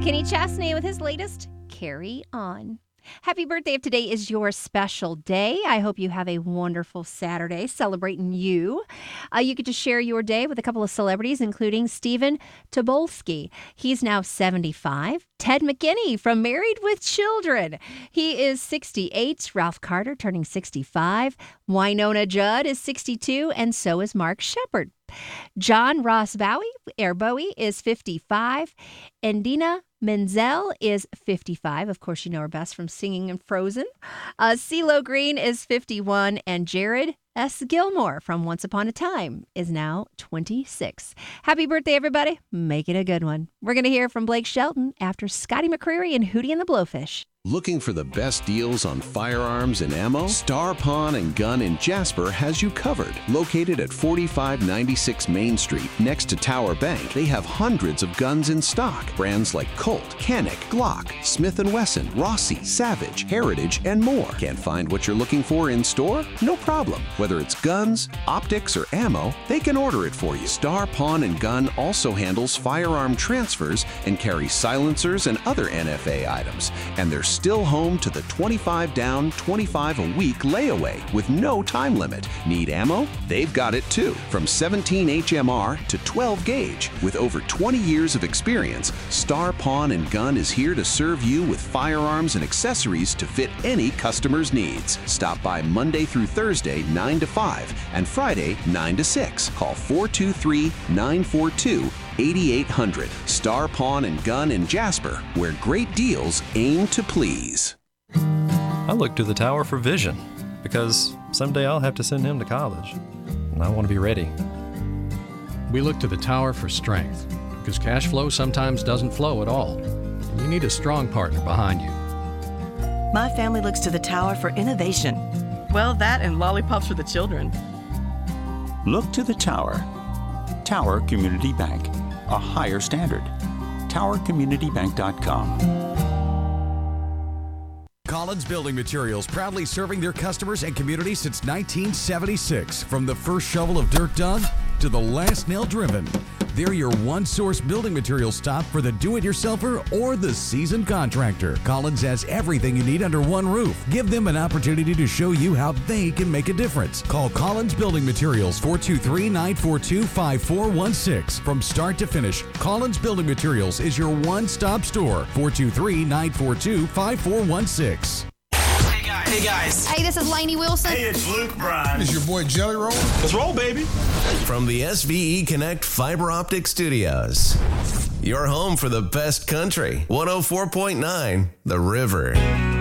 Kenny Chesney with his latest Carry On. Happy birthday if today is your special day. I hope you have a wonderful Saturday celebrating you. You get to share your day with a couple of celebrities, including Stephen Tobolsky. He's now 75. Ted McKinney from Married with Children. He is 68. Ralph Carter turning 65. Winona Judd is 62, and so is Mark Shepard. John Ross Bowie is 55. And Menzel is 55. Of course, you know her best from singing in Frozen. CeeLo Green is 51. And Jared S. Gilmore from Once Upon a Time is now 26. Happy birthday, everybody. Make it a good one. We're going to hear from Blake Shelton after Scotty McCreery and Hootie and the Blowfish. Looking for the best deals on firearms and ammo? Star Pawn and Gun in Jasper has you covered. Located at 4596 Main Street, next to Tower Bank, they have hundreds of guns in stock. Brands like Colt, Canik, Glock, Smith & Wesson, Rossi, Savage, Heritage, and more. Can't find what you're looking for in store? No problem. Whether it's guns, optics, or ammo, they can order it for you. Star Pawn and Gun also handles firearm transfers and carries silencers and other NFA items. And they're still home to the 25 down, 25 a week layaway with no time limit. Need ammo? They've got it too. From 17 HMR to 12 gauge. With over 20 years of experience, Star Pawn and Gun is here to serve you with firearms and accessories to fit any customer's needs. Stop by Monday through Thursday, 9 to 5, and Friday, 9 to 6. Call 423-942-8800. Star Pawn and Gun in Jasper, where great deals aim to please. I look to the tower for vision because someday I'll have to send him to college, and I want to be ready. We look to the tower for strength because cash flow sometimes doesn't flow at all, and you need a strong partner behind you. My family looks to the tower for innovation. Well, that and lollipops for the children. Look to the tower. Tower Community Bank. A higher standard. TowerCommunityBank.com. Collins Building Materials, proudly serving their customers and community since 1976. From the first shovel of dirt dug to the last nail driven. They're your one-source building materials stop for the do-it-yourselfer or the seasoned contractor. Collins has everything you need under one roof. Give them an opportunity to show you how they can make a difference. Call Collins Building Materials, 423-942-5416. From start to finish, Collins Building Materials is your one-stop store, 423-942-5416. Hey guys. Hey, this is Lainey Wilson. Hey, it's Luke Bryan. It's your boy Jelly Roll. Let's roll, baby. From the SVE Connect Fiber Optic Studios. Your home for the best country. 104.9 The River.